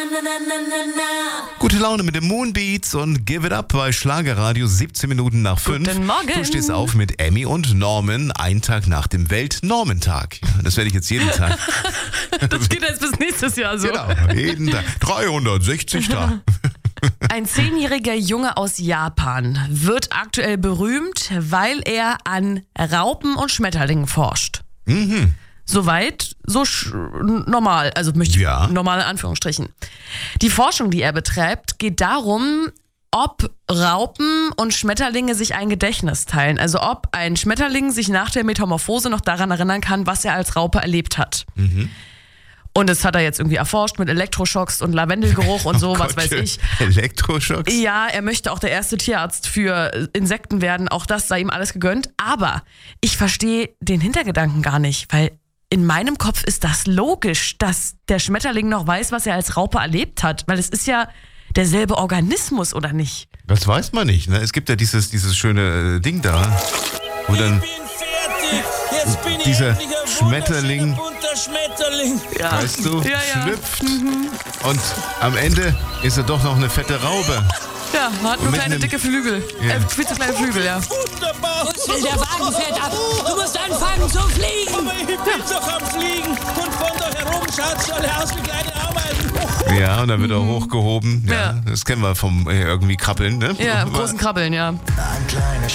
Gute Laune mit den Moonbeats und Give It Up bei Schlagerradio 17 Minuten nach 5. Guten Morgen. Du stehst auf mit Emmy und Norman, einen Tag nach dem Welt-Norman-Tag. Das werde ich jetzt jeden Tag. Das geht jetzt bis nächstes Jahr so. Genau, jeden Tag. 360 Tage. Ein 10-jähriger Junge aus Japan wird aktuell berühmt, weil er an Raupen und Schmetterlingen forscht. Mhm. Soweit, so normal, also möchte ich normale Anführungsstrichen. Die Forschung, die er betreibt, geht darum, ob Raupen und Schmetterlinge sich ein Gedächtnis teilen. Also ob ein Schmetterling sich nach der Metamorphose noch daran erinnern kann, was er als Raupe erlebt hat. Mhm. Und das hat er jetzt irgendwie erforscht mit Elektroschocks und Lavendelgeruch und so, was weiß ich. Elektroschocks? Ja, er möchte auch der erste Tierarzt für Insekten werden. Auch das sei ihm alles gegönnt. Aber ich verstehe den Hintergedanken gar nicht, weil in meinem Kopf ist das logisch, dass der Schmetterling noch weiß, was er als Raupe erlebt hat. Weil es ist ja derselbe Organismus, oder nicht? Das weiß man nicht, ne? Es gibt ja dieses schöne Ding da, wo dann dieser Schmetterling, weißt du, schlüpft und am Ende ist er doch noch eine fette Raube. Ja, hat nur kleine dicke Flügel. Viel zu kleine Flügel, ja. Wunderbar. Der Wagen fährt ab. Du musst anfangen zu fliegen. Aber ich bin doch am Fliegen. Und von da herum schaut's alle aus wie kleine Ameisen. Ja, und dann wird er hochgehoben. Ja, das kennen wir vom irgendwie Krabbeln, ne? Ja, großen Krabbeln, ja.